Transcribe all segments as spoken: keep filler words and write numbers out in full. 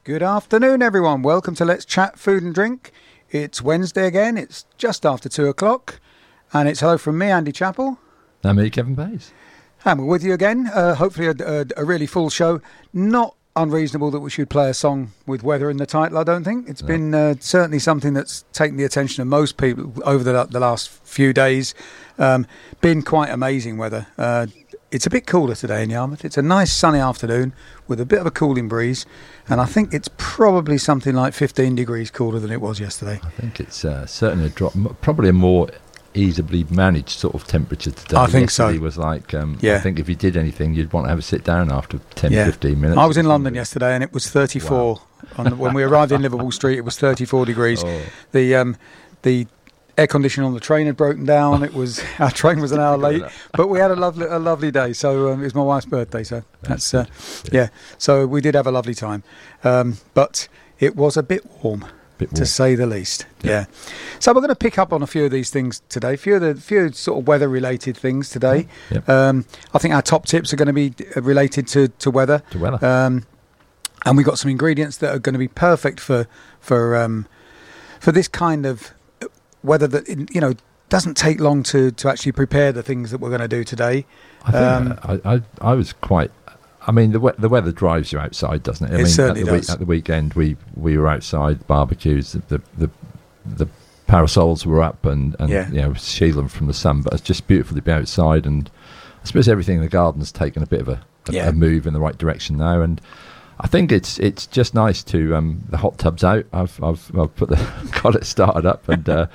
Good afternoon, everyone. Welcome to Let's Chat Food and Drink. It's Wednesday again. It's just after two o'clock. And it's hello from me, Andy Chappell. And me, Kevin Bays. And we're with you again. Uh, hopefully a, a, a really full show. Not unreasonable that we should play a song with weather in the title, I don't think. It's no. been uh, certainly something that's taken the attention of most people over the, the last few days. Um, been quite amazing weather. Uh, it's a bit cooler today in Yarmouth. It's a nice sunny afternoon with a bit of a cooling breeze. And I think it's probably something like fifteen degrees cooler than it was yesterday. I think it's uh, certainly a drop, probably a more easily managed sort of temperature today. I think yesterday so. was like, um, yeah. I think if you did anything, you'd want to have a sit down after ten, yeah. fifteen minutes. I was in London yesterday and it was thirty-four. Wow. On the, when we arrived in Liverpool Street, it was thirty-four degrees. Oh. The um, the air conditioning on the train had broken down. It was our train was an hour late, but we had a lovely a lovely day. So um, it was my wife's birthday, so that's uh, yeah. So we did have a lovely time, um, but it was a bit warm. Bit warm. To say the least. Yeah. yeah. So we're going to pick up on a few of these things today, a few of the few sort of weather-related things today. Yep. Um, I think our top tips are going to be related to, to weather. To weather. Um, and we've got some ingredients that are going to be perfect for for um, for this kind of weather that, you know, doesn't take long to, to actually prepare the things that we're going to do today. I think um, I, I, I was quite... I mean, the we- the weather drives you outside, doesn't it? I it mean, certainly at the, does. Week, at the weekend, we, we were outside barbecues. The the, the, the parasols were up, and, and yeah. you know, shielding from the sun. But it's just beautiful to be outside, and I suppose everything in the garden's taken a bit of a, a, yeah. a move in the right direction now. And I think it's it's just nice to um, the hot tub's out. I've I've, I've put the got it started up, and uh,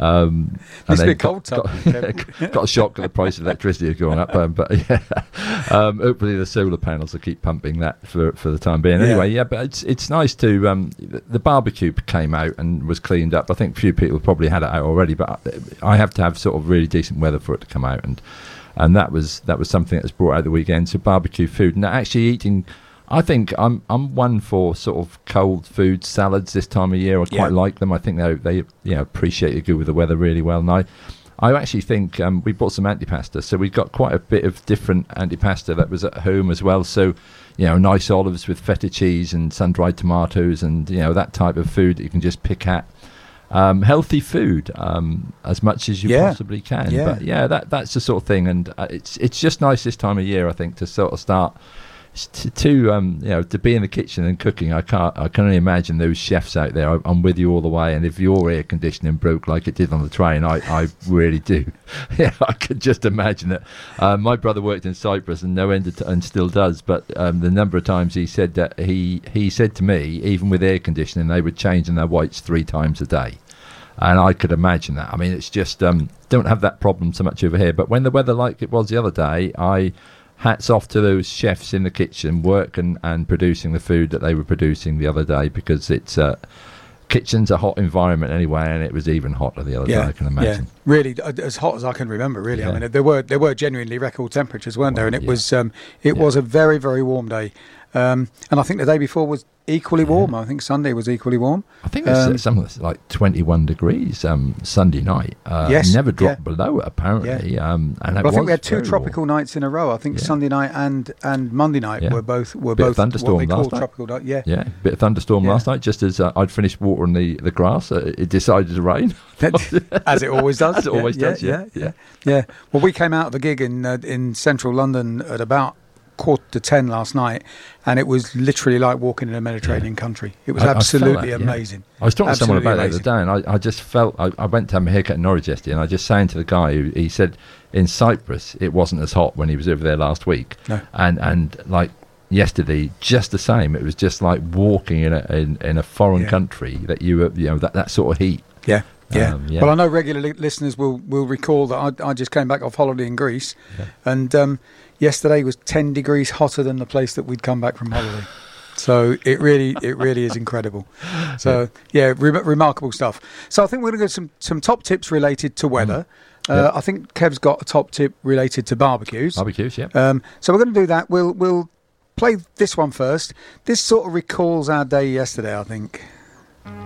um, and then be a cold got, tub. Got, got a shock at the price of electricity going up. Um, but yeah, um, hopefully the solar panels will keep pumping that for, for the time being. Anyway, yeah, yeah but it's it's nice to um, the, the barbecue came out and was cleaned up. I think a few people probably had it out already, but I have to have sort of really decent weather for it to come out, and and that was that was something that was brought out the weekend. So barbecue food and actually eating. I think I'm I'm one for sort of cold food salads this time of year. I quite yeah. like them. I think they they you know appreciate it good with the weather really well. And I, I actually think um, we bought some antipasta, so we got quite a bit of different antipasta that was at home as well. So you know, nice olives with feta cheese and sun dried tomatoes, and you know that type of food that you can just pick at. Um, healthy food um, as much as you yeah. possibly can. Yeah. But yeah, that that's the sort of thing, and uh, it's it's just nice this time of year. I think to sort of start. To, to um, you know, to be in the kitchen and cooking, I can't. I can only imagine those chefs out there. I, I'm with you all the way. And if your air conditioning broke like it did on the train, I, I really do. Yeah, I could just imagine it. Uh, my brother worked in Cyprus and no end of t- and still does. But um, the number of times he said that he he said to me, even with air conditioning, they would change in their whites three times a day. And I could imagine that. I mean, it's just um, don't have that problem so much over here. But when the weather like it was the other day, I. Hats off to those chefs in the kitchen, work and, and producing the food that they were producing the other day, because it's uh, kitchen's a hot environment anyway, and it was even hotter the other yeah, day. I can imagine. Yeah. Really, as hot as I can remember. Really, yeah. I mean, there were there were genuinely record temperatures, weren't well, there? And it yeah. was um, it yeah. was a very very warm day, um, and I think the day before was equally warm. Yeah. I think Sunday was equally warm. I think there's um, some of this like twenty-one degrees um, Sunday night. Uh, yes, never dropped yeah. below it apparently. Yeah. Um, and well, I think we had two very tropical warm. nights in a row. I think yeah. Sunday night and, and Monday night yeah. were both were bit both of thunderstorm what they call last night. tropical night. Yeah, yeah, bit of thunderstorm yeah. last night. Just as uh, I'd finished watering the the grass, uh, it decided to rain. As it always does. As it yeah, always yeah, does. Yeah, yeah, yeah, yeah. Well, we came out of the gig in uh, in central London at about quarter to ten last night, and it was literally like walking in a Mediterranean yeah. country. It was I, absolutely I that, amazing. Yeah. I was talking absolutely to someone about amazing. it the other day, and I, I just felt I, I went to have a haircut in Norwich yesterday, and I just saying to the guy who he said in Cyprus it wasn't as hot when he was over there last week, no. and and like yesterday just the same. It was just like walking in a in, in a foreign yeah. country that you were, you know, that, that sort of heat. Yeah. Yeah. Um, yeah. Well, I know regular li- listeners will, will recall that I, I just came back off holiday in Greece, yeah. and um, yesterday was ten degrees hotter than the place that we'd come back from holiday. So it really, it really is incredible. So yeah, re- remarkable stuff. So I think we're going to get some some top tips related to weather. Mm. Uh, yeah. I think Kev's got a top tip related to barbecues. Barbecues, yeah. Um, so we're going to do that. We'll we'll play this one first. This sort of recalls our day yesterday, I think.